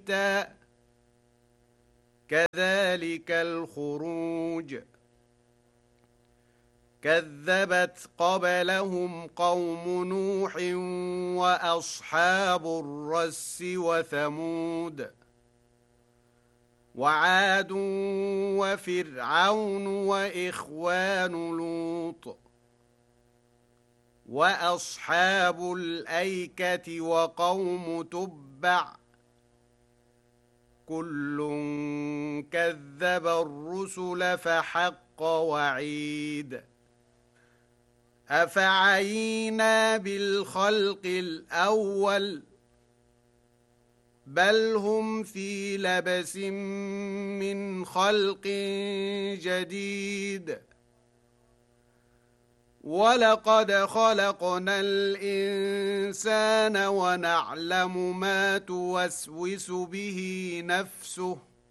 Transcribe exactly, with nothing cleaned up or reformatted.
ميتا كذلك الخروج كذبت قبلهم قوم نوح وأصحاب الرس وثمود وعاد وفرعون وإخوان لوط وأصحاب الأيكة وقوم تبع كل كذب الرسل فحق وعيد أفعينا بالخلق الأول بل هم في لبس من خلق جديد ولقد خلقنا الإنسان ونعلم ما توسوس به نفسه